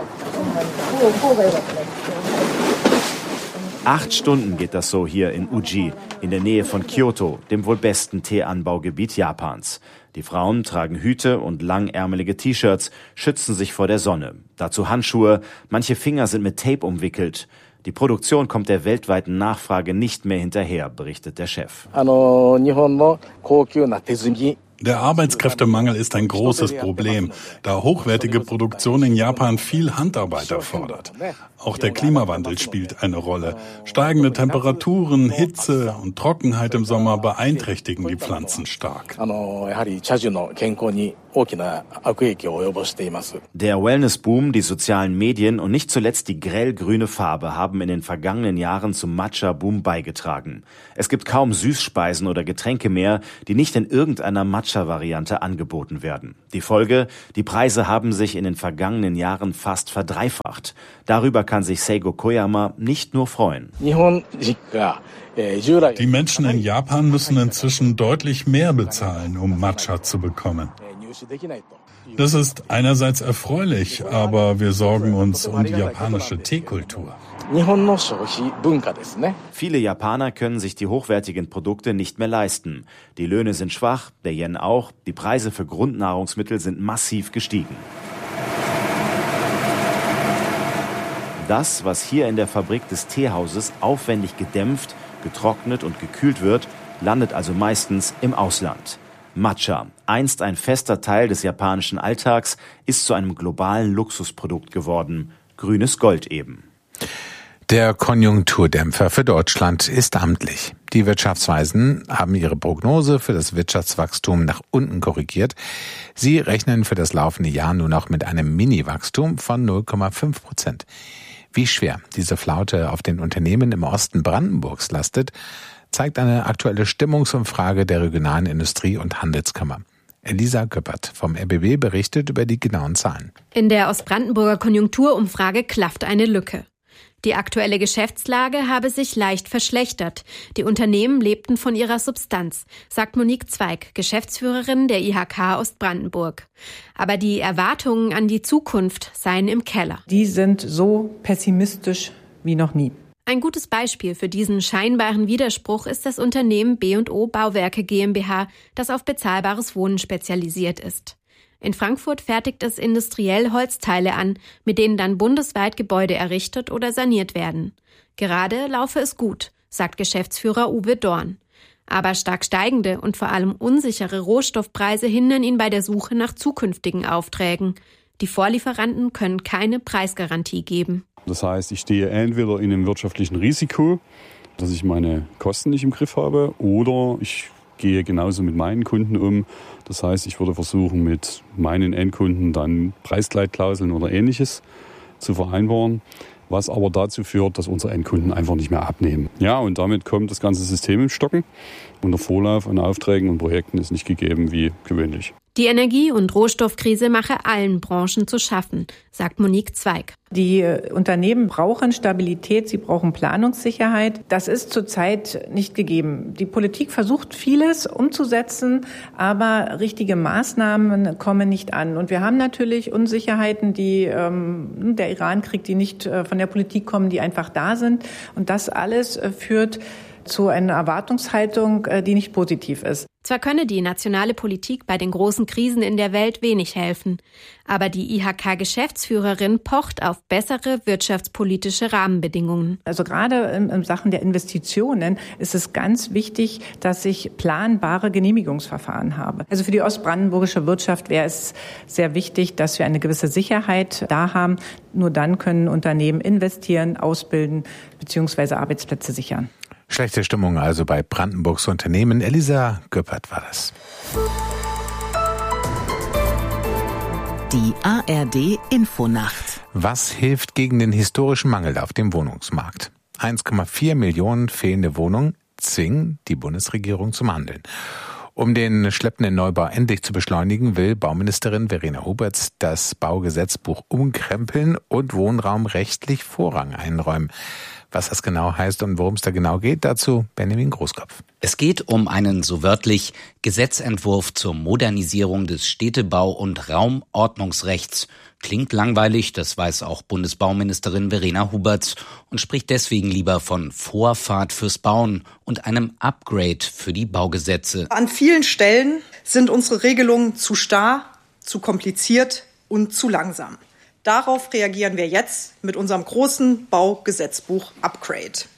Acht Stunden geht das so hier in Uji, in der Nähe von Kyoto, dem wohl besten Teeanbaugebiet Japans. Die Frauen tragen Hüte und langärmelige T-Shirts, schützen sich vor der Sonne. Dazu Handschuhe, manche Finger sind mit Tape umwickelt. Die Produktion kommt der weltweiten Nachfrage nicht mehr hinterher, berichtet der Chef. Der Arbeitskräftemangel ist ein großes Problem, da hochwertige Produktion in Japan viel Handarbeit erfordert. Auch der Klimawandel spielt eine Rolle. Steigende Temperaturen, Hitze und Trockenheit im Sommer beeinträchtigen die Pflanzen stark. Der Wellness-Boom, die sozialen Medien und nicht zuletzt die grellgrüne Farbe haben in den vergangenen Jahren zum Matcha-Boom beigetragen. Es gibt kaum Süßspeisen oder Getränke mehr, die nicht in irgendeiner Matcha-Variante angeboten werden. Die Folge: Die Preise haben sich in den vergangenen Jahren fast verdreifacht. Darüber kann sich Seigo Koyama nicht nur freuen. Die Menschen in Japan müssen inzwischen deutlich mehr bezahlen, um Matcha zu bekommen. Das ist einerseits erfreulich, aber wir sorgen uns um die japanische Teekultur. Viele Japaner können sich die hochwertigen Produkte nicht mehr leisten. Die Löhne sind schwach, der Yen auch. Die Preise für Grundnahrungsmittel sind massiv gestiegen. Das, was hier in der Fabrik des Teehauses aufwendig gedämpft, getrocknet und gekühlt wird, landet also meistens im Ausland. Matcha, einst ein fester Teil des japanischen Alltags, ist zu einem globalen Luxusprodukt geworden. Grünes Gold eben. Der Konjunkturdämpfer für Deutschland ist amtlich. Die Wirtschaftsweisen haben ihre Prognose für das Wirtschaftswachstum nach unten korrigiert. Sie rechnen für das laufende Jahr nur noch mit einem Mini-Wachstum von null Komma fünf Prozent. Wie schwer diese Flaute auf den Unternehmen im Osten Brandenburgs lastet, zeigt eine aktuelle Stimmungsumfrage der regionalen Industrie- und Handelskammer. Elisa Göppert vom R B B berichtet über die genauen Zahlen. In der Ostbrandenburger Konjunkturumfrage klafft eine Lücke. Die aktuelle Geschäftslage habe sich leicht verschlechtert. Die Unternehmen lebten von ihrer Substanz, sagt Monique Zweig, Geschäftsführerin der I H K Ostbrandenburg. Aber die Erwartungen an die Zukunft seien im Keller. Die sind so pessimistisch wie noch nie. Ein gutes Beispiel für diesen scheinbaren Widerspruch ist das Unternehmen B und O Bauwerke GmbH, das auf bezahlbares Wohnen spezialisiert ist. In Frankfurt fertigt es industriell Holzteile an, mit denen dann bundesweit Gebäude errichtet oder saniert werden. Gerade laufe es gut, sagt Geschäftsführer Uwe Dorn. Aber stark steigende und vor allem unsichere Rohstoffpreise hindern ihn bei der Suche nach zukünftigen Aufträgen. Die Vorlieferanten können keine Preisgarantie geben. Das heißt, ich stehe entweder in einem wirtschaftlichen Risiko, dass ich meine Kosten nicht im Griff habe, oder ich gehe genauso mit meinen Kunden um. Das heißt, ich würde versuchen, mit meinen Endkunden dann Preisgleitklauseln oder Ähnliches zu vereinbaren, was aber dazu führt, dass unsere Endkunden einfach nicht mehr abnehmen. Ja, und damit kommt das ganze System ins Stocken und der Vorlauf an Aufträgen und Projekten ist nicht gegeben wie gewöhnlich. Die Energie- und Rohstoffkrise mache allen Branchen zu schaffen, sagt Monique Zweig. Die Unternehmen brauchen Stabilität, sie brauchen Planungssicherheit. Das ist zurzeit nicht gegeben. Die Politik versucht vieles umzusetzen, aber richtige Maßnahmen kommen nicht an. Und wir haben natürlich Unsicherheiten, die ähm, der Iran-Krieg, die nicht äh, von der Politik kommen, die einfach da sind. Und das alles äh, führt zu einer Erwartungshaltung, äh, die nicht positiv ist. Zwar könne die nationale Politik bei den großen Krisen in der Welt wenig helfen, aber die I H K-Geschäftsführerin pocht auf bessere wirtschaftspolitische Rahmenbedingungen. Also gerade in, in Sachen der Investitionen ist es ganz wichtig, dass ich planbare Genehmigungsverfahren habe. Also für die ostbrandenburgische Wirtschaft wäre es sehr wichtig, dass wir eine gewisse Sicherheit da haben. Nur dann können Unternehmen investieren, ausbilden bzw. Arbeitsplätze sichern. Schlechte Stimmung also bei Brandenburgs Unternehmen. Elisa Göppert war das. Die A R D Infonacht. Was hilft gegen den historischen Mangel auf dem Wohnungsmarkt? eins Komma vier Millionen fehlende Wohnungen zwingen die Bundesregierung zum Handeln. Um den schleppenden Neubau endlich zu beschleunigen, will Bauministerin Verena Huberts das Baugesetzbuch umkrempeln und Wohnraum rechtlich Vorrang einräumen. Was das genau heißt und worum es da genau geht, dazu Benjamin Großkopf. Es geht um einen so wörtlich Gesetzentwurf zur Modernisierung des Städtebau- und Raumordnungsrechts. Klingt langweilig, das weiß auch Bundesbauministerin Verena Huberts und spricht deswegen lieber von Vorfahrt fürs Bauen und einem Upgrade für die Baugesetze. An vielen Stellen sind unsere Regelungen zu starr, zu kompliziert und zu langsam. Darauf reagieren wir jetzt mit unserem großen Baugesetzbuch Upgrade.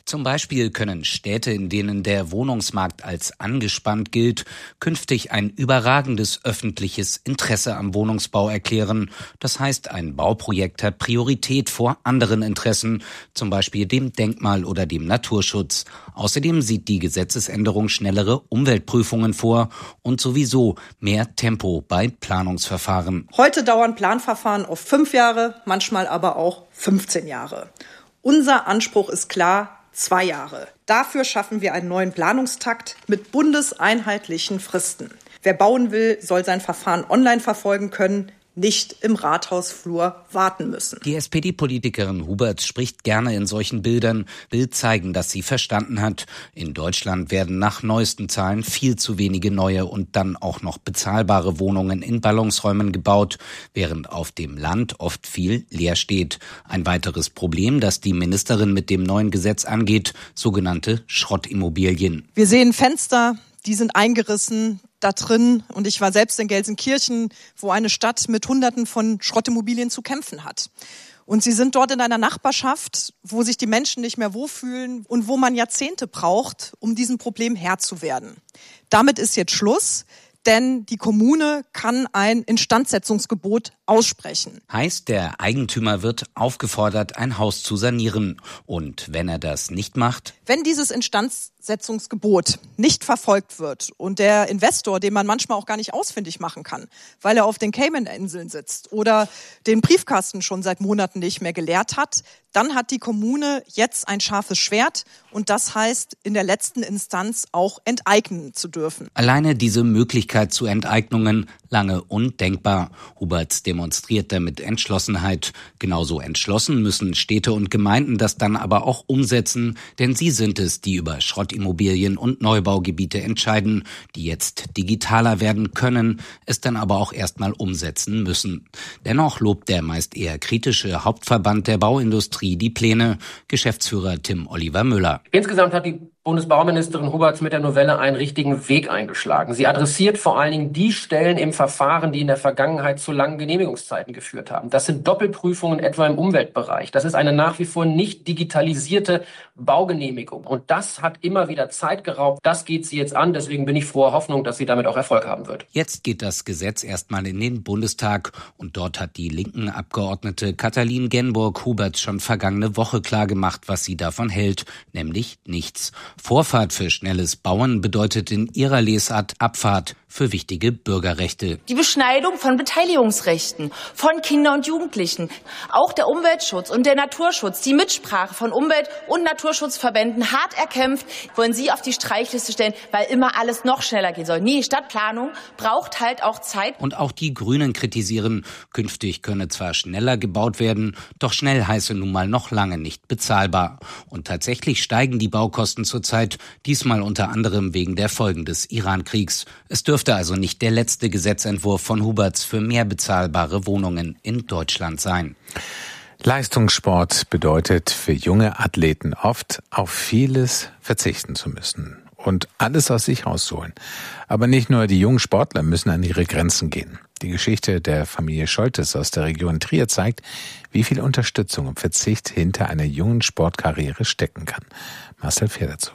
Zum Beispiel können Städte, in denen der Wohnungsmarkt als angespannt gilt, künftig ein überragendes öffentliches Interesse am Wohnungsbau erklären. Das heißt, ein Bauprojekt hat Priorität vor anderen Interessen, zum Beispiel dem Denkmal oder dem Naturschutz. Außerdem sieht die Gesetzesänderung schnellere Umweltprüfungen vor und sowieso mehr Tempo bei Planungsverfahren. Heute dauern Planverfahren oft fünf Jahre, manchmal aber auch fünfzehn Jahre. Unser Anspruch ist klar, zwei Jahre. Dafür schaffen wir einen neuen Planungstakt mit bundeseinheitlichen Fristen. Wer bauen will, soll sein Verfahren online verfolgen können, nicht im Rathausflur warten müssen. Die S P D-Politikerin Huberts spricht gerne in solchen Bildern. Bild zeigen, dass sie verstanden hat. In Deutschland werden nach neuesten Zahlen viel zu wenige neue und dann auch noch bezahlbare Wohnungen in Ballungsräumen gebaut, während auf dem Land oft viel leer steht. Ein weiteres Problem, das die Ministerin mit dem neuen Gesetz angeht, sogenannte Schrottimmobilien. Wir sehen Fenster, die sind eingerissen da drin. Und ich war selbst in Gelsenkirchen, wo eine Stadt mit Hunderten von Schrottimmobilien zu kämpfen hat. Und sie sind dort in einer Nachbarschaft, wo sich die Menschen nicht mehr wohlfühlen und wo man Jahrzehnte braucht, um diesem Problem Herr zu werden. Damit ist jetzt Schluss. Denn die Kommune kann ein Instandsetzungsgebot aussprechen. Heißt, der Eigentümer wird aufgefordert, ein Haus zu sanieren. Und wenn er das nicht macht? Wenn dieses Instandsetzungsgebot nicht verfolgt wird und der Investor, den man manchmal auch gar nicht ausfindig machen kann, weil er auf den Cayman-Inseln sitzt oder den Briefkasten schon seit Monaten nicht mehr geleert hat, dann hat die Kommune jetzt ein scharfes Schwert und das heißt, in der letzten Instanz auch enteignen zu dürfen. Alleine diese Möglichkeit zu Enteignungen lange undenkbar. Huberts demonstrierte mit Entschlossenheit. Genauso entschlossen müssen Städte und Gemeinden das dann aber auch umsetzen, denn sie sind es, die über Schrottimmobilien und Neubaugebiete entscheiden, die jetzt digitaler werden können, es dann aber auch erstmal umsetzen müssen. Dennoch lobt der meist eher kritische Hauptverband der Bauindustrie die Pläne, Geschäftsführer Tim Oliver Müller. Insgesamt hat die Bundesbauministerin Huberts mit der Novelle einen richtigen Weg eingeschlagen. Sie adressiert vor allen Dingen die Stellen im Verfahren, die in der Vergangenheit zu langen Genehmigungszeiten geführt haben. Das sind Doppelprüfungen etwa im Umweltbereich. Das ist eine nach wie vor nicht digitalisierte Baugenehmigung. Und das hat immer wieder Zeit geraubt. Das geht sie jetzt an. Deswegen bin ich froher Hoffnung, dass sie damit auch Erfolg haben wird. Jetzt geht das Gesetz erstmal in den Bundestag. Und dort hat die linken Abgeordnete Katalin Genburg Huberts schon vergangene Woche klargemacht, was sie davon hält, nämlich nichts. Vorfahrt für schnelles Bauen bedeutet in ihrer Lesart Abfahrt für wichtige Bürgerrechte. Die Beschneidung von Beteiligungsrechten von Kindern und Jugendlichen, auch der Umweltschutz und der Naturschutz, die Mitsprache von Umwelt- und Naturschutzverbänden hart erkämpft, wollen Sie auf die Streichliste stellen, weil immer alles noch schneller gehen soll. Nee, Stadtplanung braucht halt auch Zeit. Und auch die Grünen kritisieren, künftig könne zwar schneller gebaut werden, doch schnell heiße nun mal noch lange nicht bezahlbar. Und tatsächlich steigen die Baukosten zurzeit, diesmal unter anderem wegen der Folgen des Iran-Kriegs. Es dürfte also nicht der letzte Gesetzentwurf von Huberts für mehr bezahlbare Wohnungen in Deutschland sein. Leistungssport bedeutet für junge Athleten oft, auf vieles verzichten zu müssen und alles aus sich rauszuholen. Aber nicht nur die jungen Sportler müssen an ihre Grenzen gehen. Die Geschichte der Familie Scholtes aus der Region Trier zeigt, wie viel Unterstützung und Verzicht hinter einer jungen Sportkarriere stecken kann. Marcel Fehr dazu.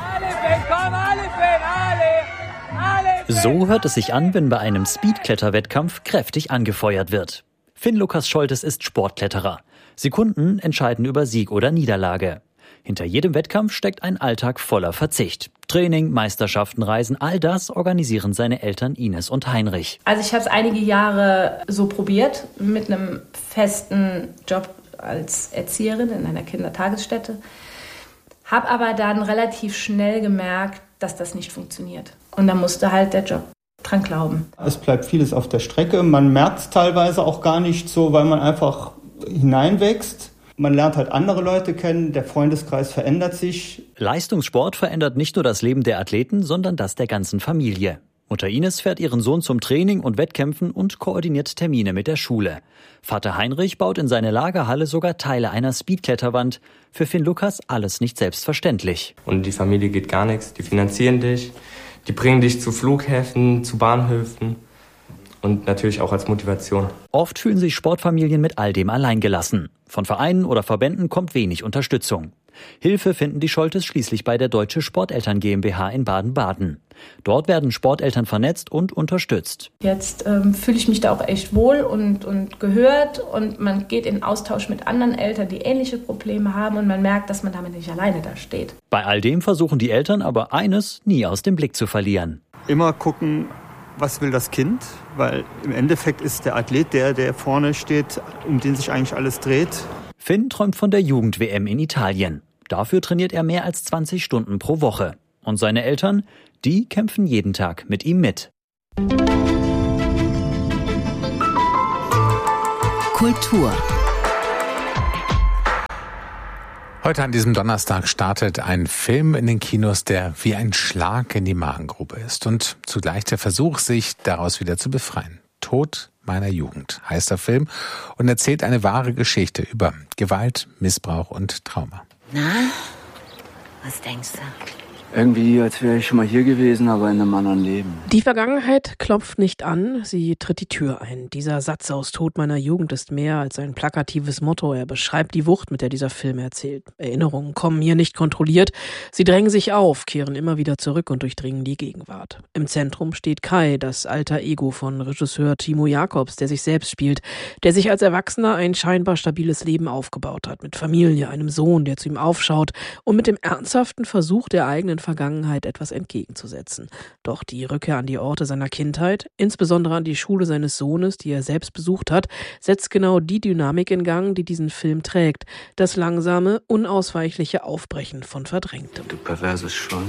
So hört es sich an, wenn bei einem Speedkletterwettkampf kräftig angefeuert wird. Finn Lukas Scholtes ist Sportkletterer. Sekunden entscheiden über Sieg oder Niederlage. Hinter jedem Wettkampf steckt ein Alltag voller Verzicht. Training, Meisterschaften, Reisen, all das organisieren seine Eltern Ines und Heinrich. Also ich habe es einige Jahre so probiert, mit einem festen Job als Erzieherin in einer Kindertagesstätte. Habe aber dann relativ schnell gemerkt, dass das nicht funktioniert. Und da musste halt der Job dran glauben. Es bleibt vieles auf der Strecke. Man merkt es teilweise auch gar nicht so, weil man einfach hineinwächst. Man lernt halt andere Leute kennen, der Freundeskreis verändert sich. Leistungssport verändert nicht nur das Leben der Athleten, sondern das der ganzen Familie. Mutter Ines fährt ihren Sohn zum Training und Wettkämpfen und koordiniert Termine mit der Schule. Vater Heinrich baut in seine Lagerhalle sogar Teile einer Speedkletterwand. Für Finn Lukas alles nicht selbstverständlich. Und die Familie geht gar nichts, die finanzieren dich, die bringen dich zu Flughäfen, zu Bahnhöfen und natürlich auch als Motivation. Oft fühlen sich Sportfamilien mit all dem alleingelassen. Von Vereinen oder Verbänden kommt wenig Unterstützung. Hilfe finden die Scholtes schließlich bei der Deutsche Sporteltern GmbH in Baden-Baden. Dort werden Sporteltern vernetzt und unterstützt. Jetzt ähm, fühle ich mich da auch echt wohl und, und gehört und man geht in Austausch mit anderen Eltern, die ähnliche Probleme haben und man merkt, dass man damit nicht alleine da steht. Bei all dem versuchen die Eltern aber eines nie aus dem Blick zu verlieren. Immer gucken, was will das Kind, weil im Endeffekt ist der Athlet der, der vorne steht, um den sich eigentlich alles dreht. Finn träumt von der Jugend-W M in Italien. Dafür trainiert er mehr als zwanzig Stunden pro Woche. Und seine Eltern, die kämpfen jeden Tag mit ihm mit. Kultur. Heute an diesem Donnerstag startet ein Film in den Kinos, der wie ein Schlag in die Magengrube ist und zugleich der Versuch, sich daraus wieder zu befreien. Tod meiner Jugend heißt der Film und erzählt eine wahre Geschichte über Gewalt, Missbrauch und Trauma. Na, was denkst du? Irgendwie, als wäre ich schon mal hier gewesen, aber in einem anderen Leben. Die Vergangenheit klopft nicht an, sie tritt die Tür ein. Dieser Satz aus Tod meiner Jugend ist mehr als ein plakatives Motto. Er beschreibt die Wucht, mit der dieser Film erzählt. Erinnerungen kommen hier nicht kontrolliert. Sie drängen sich auf, kehren immer wieder zurück und durchdringen die Gegenwart. Im Zentrum steht Kai, das alter Ego von Regisseur Timo Jacobs, der sich selbst spielt, der sich als Erwachsener ein scheinbar stabiles Leben aufgebaut hat. Mit Familie, einem Sohn, der zu ihm aufschaut und mit dem ernsthaften Versuch der eigenen Vergangenheit etwas entgegenzusetzen. Doch die Rückkehr an die Orte seiner Kindheit, insbesondere an die Schule seines Sohnes, die er selbst besucht hat, setzt genau die Dynamik in Gang, die diesen Film trägt. Das langsame, unausweichliche Aufbrechen von Verdrängtem. Du perverses Schwein.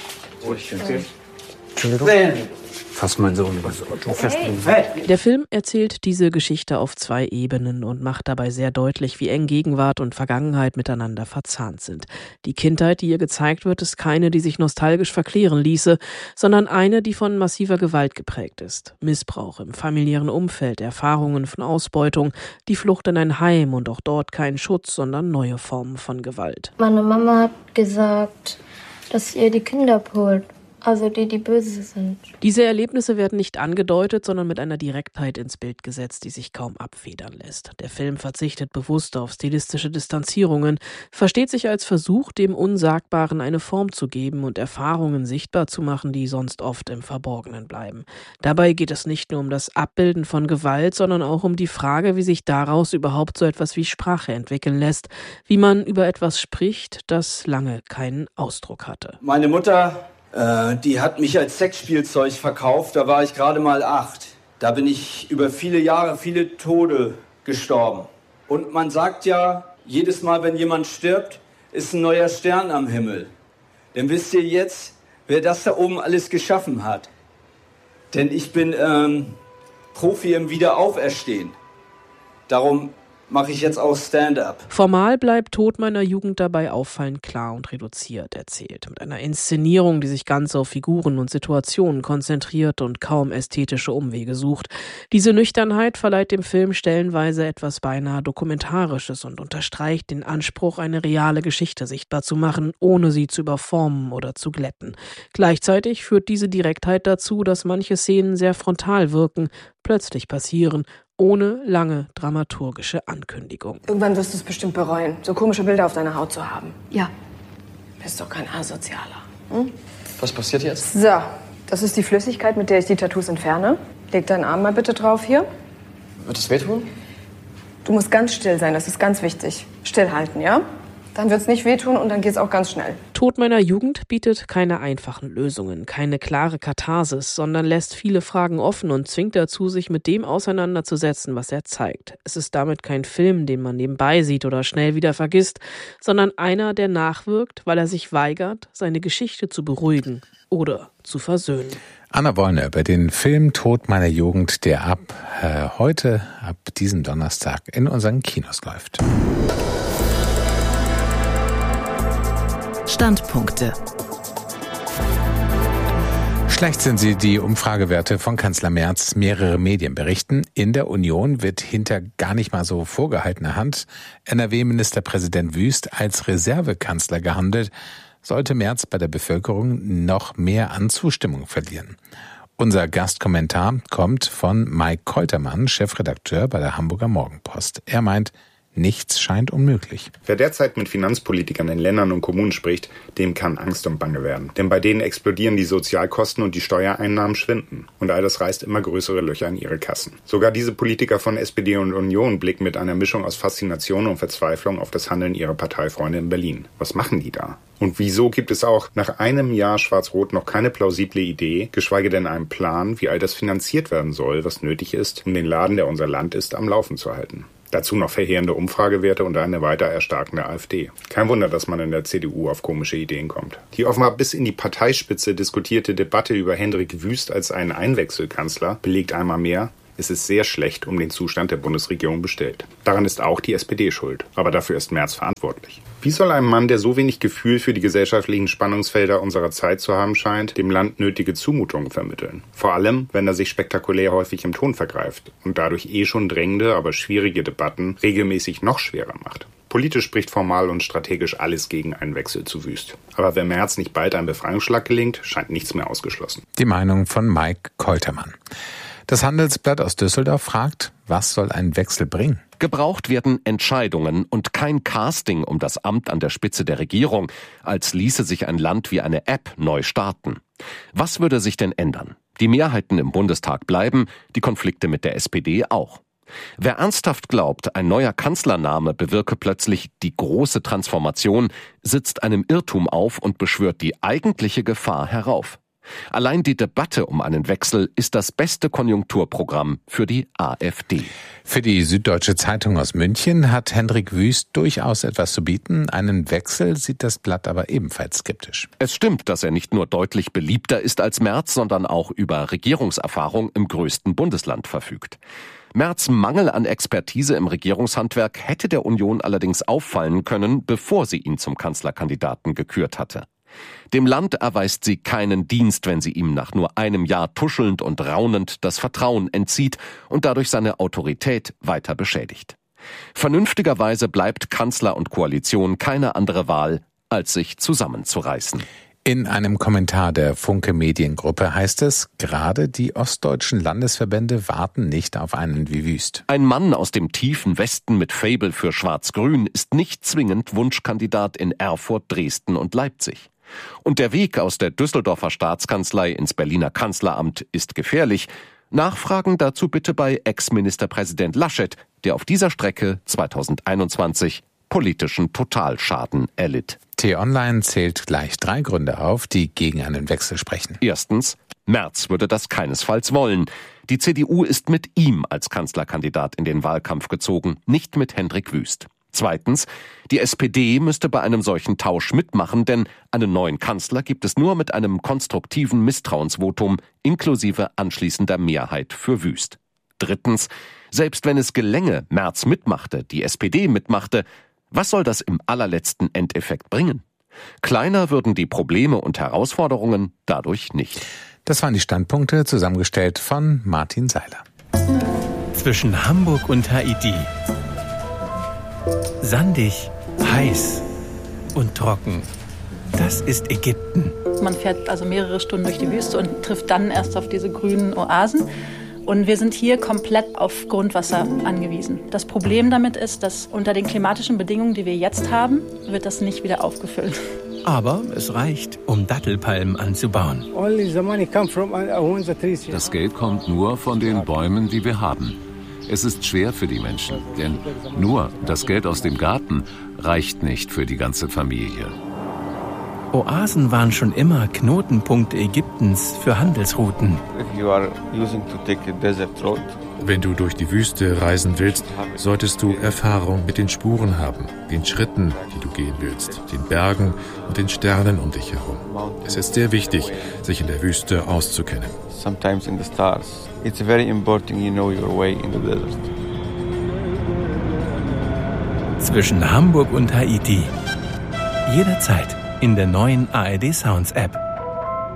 Entschuldigung. Fass meinen Sohn über das Auto fest. Der Film erzählt diese Geschichte auf zwei Ebenen und macht dabei sehr deutlich, wie eng Gegenwart und Vergangenheit miteinander verzahnt sind. Die Kindheit, die hier gezeigt wird, ist keine, die sich nostalgisch verklären ließe, sondern eine, die von massiver Gewalt geprägt ist. Missbrauch im familiären Umfeld, Erfahrungen von Ausbeutung, die Flucht in ein Heim und auch dort kein Schutz, sondern neue Formen von Gewalt. Meine Mama hat gesagt, dass ihr die Kinder abholt. Also die, die böse sind. Diese Erlebnisse werden nicht angedeutet, sondern mit einer Direktheit ins Bild gesetzt, die sich kaum abfedern lässt. Der Film verzichtet bewusst auf stilistische Distanzierungen, versteht sich als Versuch, dem Unsagbaren eine Form zu geben und Erfahrungen sichtbar zu machen, die sonst oft im Verborgenen bleiben. Dabei geht es nicht nur um das Abbilden von Gewalt, sondern auch um die Frage, wie sich daraus überhaupt so etwas wie Sprache entwickeln lässt, wie man über etwas spricht, das lange keinen Ausdruck hatte. Meine Mutter... Äh, die hat mich als Sexspielzeug verkauft, da war ich gerade mal acht. Da bin ich über viele Jahre, viele Tode gestorben. Und man sagt ja, jedes Mal, wenn jemand stirbt, ist ein neuer Stern am Himmel. Denn wisst ihr jetzt, wer das da oben alles geschaffen hat? Denn ich bin ähm, Profi im Wiederauferstehen. Darum mache ich jetzt auch Stand-up. Formal bleibt Tod meiner Jugend dabei auffallend klar und reduziert erzählt. Mit einer Inszenierung, die sich ganz auf Figuren und Situationen konzentriert und kaum ästhetische Umwege sucht. Diese Nüchternheit verleiht dem Film stellenweise etwas beinahe Dokumentarisches und unterstreicht den Anspruch, eine reale Geschichte sichtbar zu machen, ohne sie zu überformen oder zu glätten. Gleichzeitig führt diese Direktheit dazu, dass manche Szenen sehr frontal wirken, plötzlich passieren, ohne lange dramaturgische Ankündigung. Irgendwann wirst du es bestimmt bereuen, so komische Bilder auf deiner Haut zu haben. Ja. Bist doch kein Asozialer. Hm? Was passiert jetzt? So, das ist die Flüssigkeit, mit der ich die Tattoos entferne. Leg deinen Arm mal bitte drauf hier. Wird es wehtun? Du musst ganz still sein, das ist ganz wichtig. Stillhalten, ja? Dann wird's nicht wehtun und dann geht's auch ganz schnell. Tod meiner Jugend bietet keine einfachen Lösungen, keine klare Katharsis, sondern lässt viele Fragen offen und zwingt dazu, sich mit dem auseinanderzusetzen, was er zeigt. Es ist damit kein Film, den man nebenbei sieht oder schnell wieder vergisst, sondern einer, der nachwirkt, weil er sich weigert, seine Geschichte zu beruhigen oder zu versöhnen. Anna Wollner über den Film Tod meiner Jugend, der ab äh, heute, ab diesem Donnerstag in unseren Kinos läuft. Standpunkte. Schlecht sind sie, die Umfragewerte von Kanzler Merz. Mehrere Medien berichten, in der Union wird hinter gar nicht mal so vorgehaltener Hand N R W-Ministerpräsident Wüst als Reservekanzler gehandelt, sollte Merz bei der Bevölkerung noch mehr an Zustimmung verlieren. Unser Gastkommentar kommt von Mike Koltermann, Chefredakteur bei der Hamburger Morgenpost. Er meint, Nichts scheint unmöglich. Wer derzeit mit Finanzpolitikern in Ländern und Kommunen spricht, dem kann Angst und Bange werden. Denn bei denen explodieren die Sozialkosten und die Steuereinnahmen schwinden. Und all das reißt immer größere Löcher in ihre Kassen. Sogar diese Politiker von S P D und Union blicken mit einer Mischung aus Faszination und Verzweiflung auf das Handeln ihrer Parteifreunde in Berlin. Was machen die da? Und wieso gibt es auch nach einem Jahr Schwarz-Rot noch keine plausible Idee, geschweige denn einen Plan, wie all das finanziert werden soll, was nötig ist, um den Laden, der unser Land ist, am Laufen zu halten? Dazu noch verheerende Umfragewerte und eine weiter erstarkende AfD. Kein Wunder, dass man in der C D U auf komische Ideen kommt. Die offenbar bis in die Parteispitze diskutierte Debatte über Hendrik Wüst als einen Einwechselkanzler belegt einmal mehr, es ist sehr schlecht um den Zustand der Bundesregierung bestellt. Daran ist auch die S P D schuld. Aber dafür ist Merz verantwortlich. Wie soll ein Mann, der so wenig Gefühl für die gesellschaftlichen Spannungsfelder unserer Zeit zu haben scheint, dem Land nötige Zumutungen vermitteln? Vor allem, wenn er sich spektakulär häufig im Ton vergreift und dadurch eh schon drängende, aber schwierige Debatten regelmäßig noch schwerer macht. Politisch spricht formal und strategisch alles gegen einen Wechsel zu Wüst. Aber wenn Merz nicht bald ein Befreiungsschlag gelingt, scheint nichts mehr ausgeschlossen. Die Meinung von Mike Koltermann. Das Handelsblatt aus Düsseldorf fragt, was soll ein Wechsel bringen? Gebraucht werden Entscheidungen und kein Casting um das Amt an der Spitze der Regierung, als ließe sich ein Land wie eine App neu starten. Was würde sich denn ändern? Die Mehrheiten im Bundestag bleiben, die Konflikte mit der S P D auch. Wer ernsthaft glaubt, ein neuer Kanzlername bewirke plötzlich die große Transformation, sitzt einem Irrtum auf und beschwört die eigentliche Gefahr herauf. Allein die Debatte um einen Wechsel ist das beste Konjunkturprogramm für die AfD. Für die Süddeutsche Zeitung aus München hat Hendrik Wüst durchaus etwas zu bieten. Einen Wechsel sieht das Blatt aber ebenfalls skeptisch. Es stimmt, dass er nicht nur deutlich beliebter ist als Merz, sondern auch über Regierungserfahrung im größten Bundesland verfügt. Merz' Mangel an Expertise im Regierungshandwerk hätte der Union allerdings auffallen können, bevor sie ihn zum Kanzlerkandidaten gekürt hatte. Dem Land erweist sie keinen Dienst, wenn sie ihm nach nur einem Jahr tuschelnd und raunend das Vertrauen entzieht und dadurch seine Autorität weiter beschädigt. Vernünftigerweise bleibt Kanzler und Koalition keine andere Wahl, als sich zusammenzureißen. In einem Kommentar der Funke Mediengruppe heißt es, gerade die ostdeutschen Landesverbände warten nicht auf einen wie Wüst. Ein Mann aus dem tiefen Westen mit Faible für Schwarz-Grün ist nicht zwingend Wunschkandidat in Erfurt, Dresden und Leipzig. Und der Weg aus der Düsseldorfer Staatskanzlei ins Berliner Kanzleramt ist gefährlich. Nachfragen dazu bitte bei Ex-Ministerpräsident Laschet, der auf dieser Strecke zweitausendeinundzwanzig politischen Totalschaden erlitt. T-Online zählt gleich drei Gründe auf, die gegen einen Wechsel sprechen. Erstens, Merz würde das keinesfalls wollen. Die C D U ist mit ihm als Kanzlerkandidat in den Wahlkampf gezogen, nicht mit Hendrik Wüst. Zweitens, die S P D müsste bei einem solchen Tausch mitmachen, denn einen neuen Kanzler gibt es nur mit einem konstruktiven Misstrauensvotum inklusive anschließender Mehrheit für Wüst. Drittens, selbst wenn es gelänge, Merz mitmachte, die S P D mitmachte, was soll das im allerletzten Endeffekt bringen? Kleiner würden die Probleme und Herausforderungen dadurch nicht. Das waren die Standpunkte, zusammengestellt von Martin Seiler. Zwischen Hamburg und Haiti. Sandig, heiß und trocken. Das ist Ägypten. Man fährt also mehrere Stunden durch die Wüste und trifft dann erst auf diese grünen Oasen. Und wir sind hier komplett auf Grundwasser angewiesen. Das Problem damit ist, dass unter den klimatischen Bedingungen, die wir jetzt haben, wird das nicht wieder aufgefüllt. Aber es reicht, um Dattelpalmen anzubauen. Das Geld kommt nur von den Bäumen, die wir haben. Es ist schwer für die Menschen, denn nur das Geld aus dem Garten reicht nicht für die ganze Familie. Oasen waren schon immer Knotenpunkte Ägyptens für Handelsrouten. Wenn du durch die Wüste reisen willst, solltest du Erfahrung mit den Spuren haben, den Schritten, die du gehen willst, den Bergen und den Sternen um dich herum. Es ist sehr wichtig, sich in der Wüste auszukennen. Sometimes in the stars. It's very important you know your way in the desert. Zwischen Hamburg und Haiti. Jederzeit in der neuen A R D Sounds App.